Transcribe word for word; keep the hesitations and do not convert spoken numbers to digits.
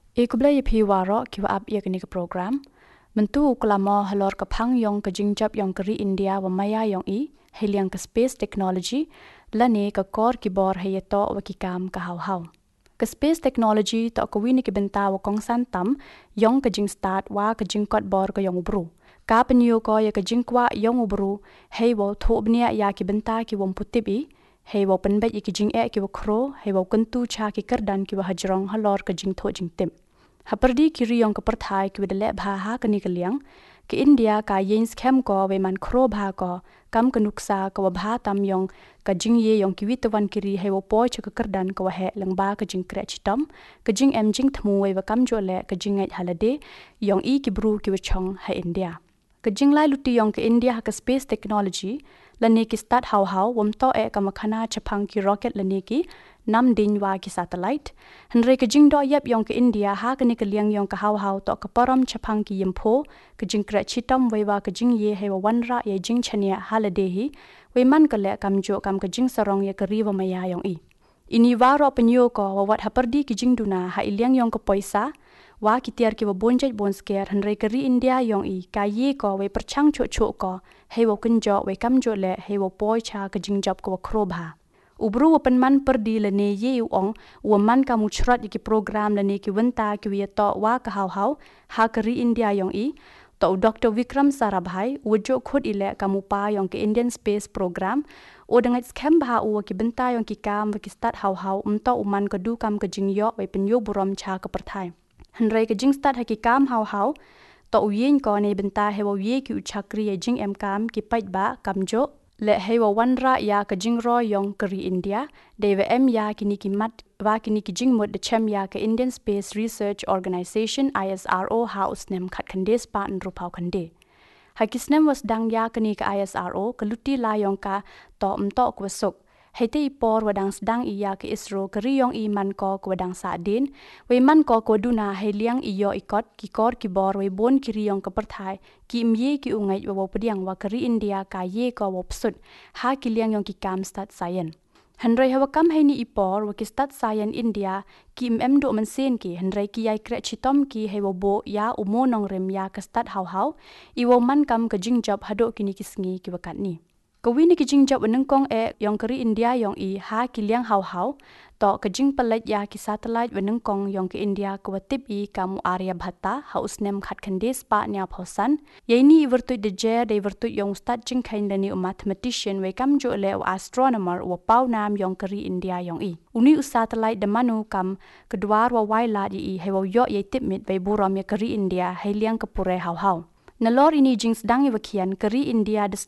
Ikubla ye piwaro kiwa ab ye kini ke program. Mentu ukulamo halor kapang yong ke jingjap yong keri India wa maya yong i heliang ke space technology lani ke kor kibor heyeto wa kikam ke hau-hau. Ke space technology to ko wini ke benta wa kong santam yong ke jing start wa ke jing kot bor ke yong ubru. Ka penyu ko ye ke jing kwa yong ubru hei wo thobnia ya ki benta ki wom putibi hei wo penbet ye ke jing e ki wa kro hei wo kentu cha ki kerdan ki wa hajrong halor ke jing tho jing tim. Haperdi kiri yong ke perthai ki wedele bhaha ke ni keliang ke India ka yens kem ko we man kro bha ko kam ke nuksa ko bha tam yong ka jing ye yong ki witawan kiri he wo poi che ke kerdan ko he leng ba ke jing kre chitam ke jing em jing thmu we wa kam jo le ke jing ngai halade yong i ki bru ki chong ha India ke jing lai luti yong ke India ke space technology lani ki start how how wom to e ka makhana chapang ki rocket lani ki nam din wa ki satellite henre ke jing do yap yong ke India ha ke ni ke liang yong ka how how to ka param chapang ki yempho ke jing kra chitam we wa ke jing ye he wa wanra ye jing chania halade hi we man ka le kam jo kam ke jing sarong ye ke riwa maya yong i ini waro penyo ko wa wat haperdi ki jing duna ha iliang yong ko poisa wa ki tiar ki wa bonjai bon sker henre ke ri India yong i ka ye ko we perchang cho cho ko he wo kunjo we kam jo le he wo poi cha ke jing job ko kro bha ubru open man perdi le ne ye ong wo man ka muchrat ki program le ne ki wenta ki wi to wa ka haw haw ha ka ri India yong i to Doctor Vikram Sarabhai wujo khod ile ka mu pa yong ke Indian Space Program o dangai scam bha u ki benta yong ki kam ki start haw haw um to uman ka du kam ka jing yo we pen yo burom cha ka perthai hanrai ka jing start ha ki kam haw haw to yen ko ne benta he wo ye ki u chakri ye jing em kam ki pait ba kam jo le hei wa wanra ya ka jing ro yong keri India de we em ya kini ki mat wa kini ki jing mod de chem ya ka Indian Space Research Organization I S R O house nem khat khande spa n ru pau khande hakisnem was dang ya kini ka I S R O ka luti la yong ka to um to ko sok hei por wadang sedang iya ke isro keri yong i man ko ko wadang sa din we man ko ko duna hei liang i yo ikot ki kor ki bor we bon kiri yong ka perthai ki mye ki ungai wa pediang wa keri India ka ye ko wo psut ha ki liang yong ki kam start science henrai hawa kam hei ni ipor wa ki start science India ki em do man sen ki henrai ki yai kre chitom ki hei wo bo ya umo nong rem ya ka start haw haw i wo man kam ka jing job hado ki ni ki sngi ki wakat ni kawini ki jing job nang kong e yong keri India yong i ha ki liang haw haw to ka jing palat ya ki satellite wenang kong yong ke India ko tip i kamu area bhata haus nem khat khande spa nya phosan yeini vertu de je de vertu yong start jing khain lani mathematician we kam jo le astronomer wa pau nam yong keri India yong i uni u satellite de manu kam kedwar wa wai la di i he wo yo ye tip mit be buram ye keri India he liang ka pure haw haw nalor ini jing sedang i wakian keri India